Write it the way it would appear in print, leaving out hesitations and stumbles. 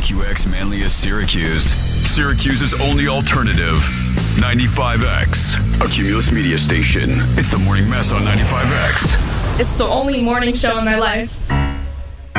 KQX Manlius Syracuse. Syracuse's only alternative. 95X, a Cumulus media station. It's the Morning Mess on 95X. It's the only morning show in my life.